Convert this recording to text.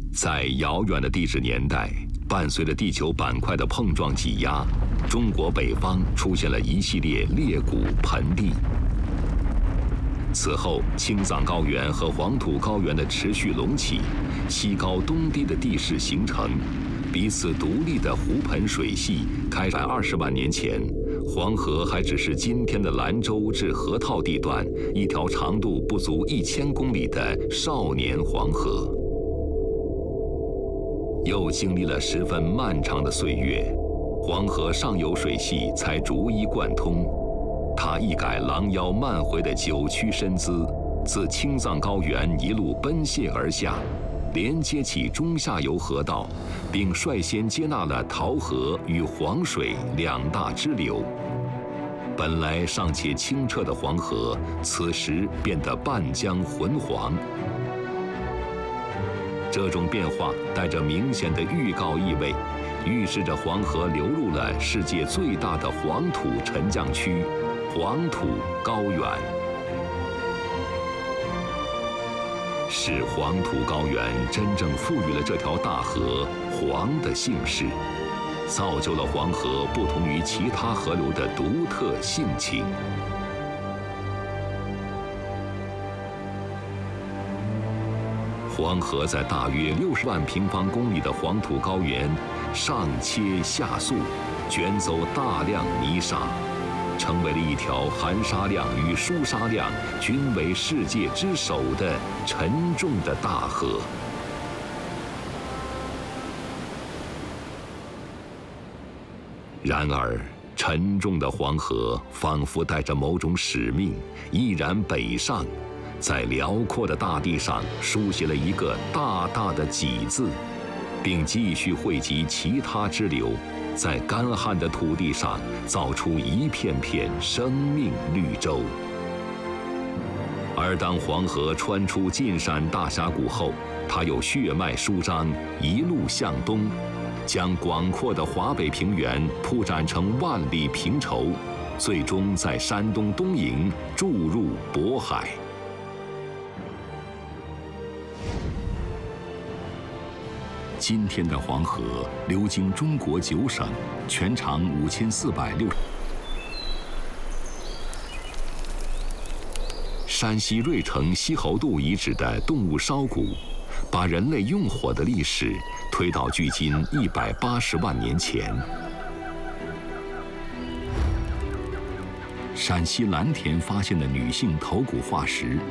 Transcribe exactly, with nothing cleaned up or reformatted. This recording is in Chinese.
在遥远的地质年代，伴随着地球板块的碰撞挤压，中国北方出现了一系列裂谷盆地。此后，青藏高原和黄土高原的持续隆起，西高东低的地势形成，彼此独立的湖盆水系开展二十万年前，黄河还只是今天的兰州至河套地段一条长度不足一千公里的少年黄河。又经历了十分漫长的岁月，黄河上游水系才逐一贯通。它一改狼腰漫回的九曲身姿，自青藏高原一路奔泻而下，连接起中下游河道，并率先接纳了桃河与黄水两大支流。本来尚且清澈的黄河，此时变得半江浑黄。这种变化带着明显的预告意味，预示着黄河流入了世界最大的黄土沉降区——黄土高原。是黄土高原真正赋予了这条大河黄的姓氏，造就了黄河不同于其他河流的独特性情。黄河在大约六十万平方公里的黄土高原上切下溯，卷走大量泥沙，成为了一条含沙量与疏沙量均为世界之首的沉重的大河。然而，沉重的黄河仿佛带着某种使命，毅然北上，在辽阔的大地上书写了一个大大的“己”字，并继续汇集其他支流，在干旱的土地上造出一片片生命绿洲。而当黄河穿出晋陕大峡谷后，它又血脉舒张，一路向东，将广阔的华北平原铺展成万里平畴，最终在山东东营注入渤海。今天的黄河流经中国九省，全长五千四百六。山西芮城西侯渡遗址的动物烧骨，把人类用火的历史推到距今一百八十万年前。陕西蓝田发现的女性头骨化石